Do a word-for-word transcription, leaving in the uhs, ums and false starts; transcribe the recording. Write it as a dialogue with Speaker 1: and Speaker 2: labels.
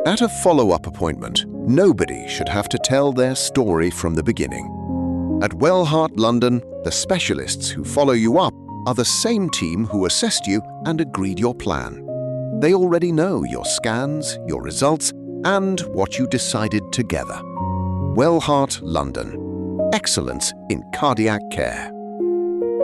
Speaker 1: At a follow-up appointment, nobody should have to tell their story from the beginning. At Wellheart London, the specialists who follow you up are the same team who assessed you and agreed your plan. They already know your scans, your results, and what you decided together. Wellheart London. Excellence in cardiac care.